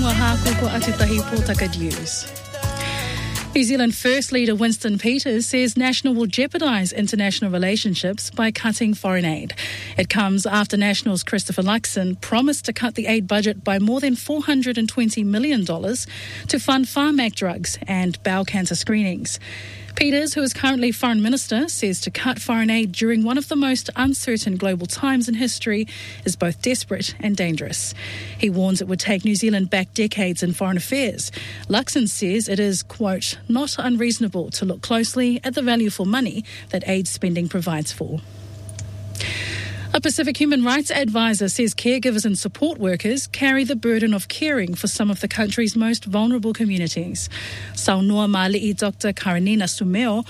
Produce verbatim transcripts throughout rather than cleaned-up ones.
haku ko atutahi pōtaka news. New Zealand First Leader Winston Peters says National will jeopardise international relationships by cutting foreign aid. It comes after National's Christopher Luxon promised to cut the aid budget by more than four hundred twenty million dollars to fund Pharmac drugs and bowel cancer screenings. Peters, who is currently Foreign Minister, says to cut foreign aid during one of the most uncertain global times in history is both desperate and dangerous. He warns it would take New Zealand back decades in foreign affairs. Luxon says it is, quote, not unreasonable to look closely at the value for money that aid spending provides for. A Pacific human rights advisor says caregivers and support workers carry the burden of caring for some of the country's most vulnerable communities. Saunoa Mali'i Doctor Karenina Sumeo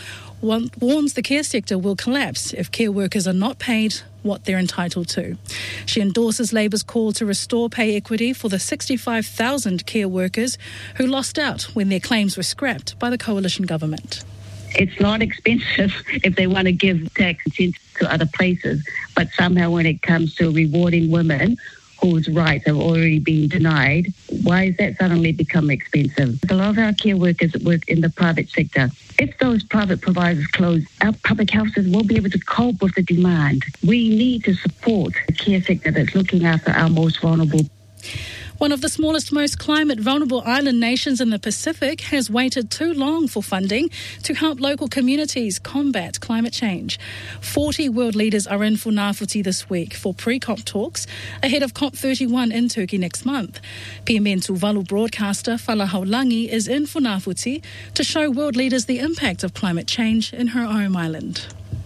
warns the care sector will collapse if care workers are not paid what they're entitled to. She endorses Labour's call to restore pay equity for the sixty-five thousand care workers who lost out when their claims were scrapped by the coalition government. It's not expensive if they want to give tax incentives to other places, but somehow when it comes to rewarding women whose rights have already been denied, why is that suddenly become expensive? A lot of our care workers work in the private sector. If those private providers close, our public health system won't be able to cope with the demand. We need to support the care sector that's looking after our most vulnerable. One of the smallest, most climate-vulnerable island nations in the Pacific has waited too long for funding to help local communities combat climate change. forty world leaders are in Funafuti this week for pre-COP talks ahead of COP thirty-one in Turkey next month. P M N Tuvalu broadcaster Fala Haulangi is in Funafuti to show world leaders the impact of climate change in her home island.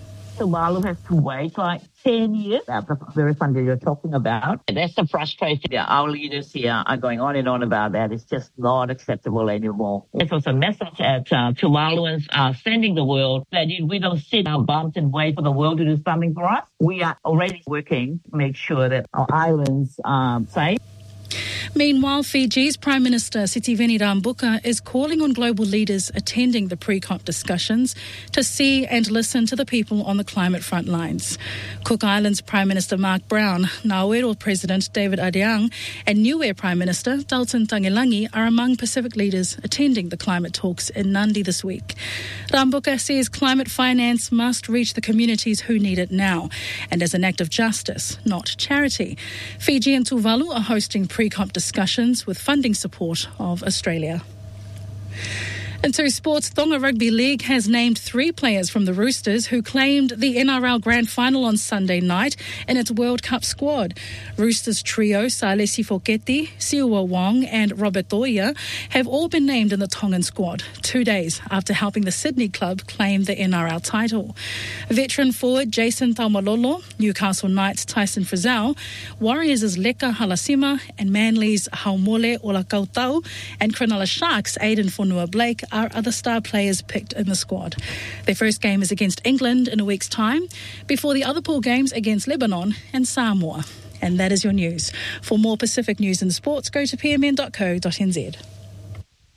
Tuvalu has to wait like ten years after the very funding you're talking about. And that's the frustration. Our leaders here are going on and on about that. It's just not acceptable anymore. This was a message that uh, Tuvaluans are sending the world that we don't sit on our bums and wait for the world to do something for us. We are already working to make sure that our islands are safe. Meanwhile, Fiji's Prime Minister Sitiveni Rabuka is calling on global leaders attending the pre-COP discussions to see and listen to the people on the climate front lines. Cook Islands Prime Minister Mark Brown, Nauru President David Adiang and Niue Prime Minister Dalton Tagelangi are among Pacific leaders attending the climate talks in Nandi this week. Rabuka says climate finance must reach the communities who need it now and as an act of justice, not charity. Fiji and Tuvalu are hosting pre-COP discussions with funding support of Australia. Into sports, Tonga Rugby League has named three players from the Roosters who claimed the N R L Grand Final on Sunday night in its World Cup squad. Roosters trio Salesi Foketi, Siua Wong and Robert Toia have all been named in the Tongan squad, two days after helping the Sydney club claim the N R L title. Veteran forward Jason Taumalolo, Newcastle Knights Tyson Frizzell, Warriors' Leka Halasima and Manly's Haumole Olakautau and Cronulla Sharks' Aidan Fonua-Blake are other star players picked in the squad. Their first game is against England in a week's time, before the other pool games against Lebanon and Samoa. And that is your news. For more Pacific news and sports, go to p m n dot co dot n z.